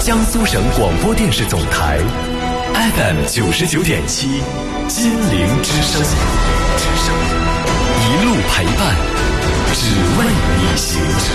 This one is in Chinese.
江苏省广播电视总台 FM99.7，金陵之声，一路陪伴，只为你行。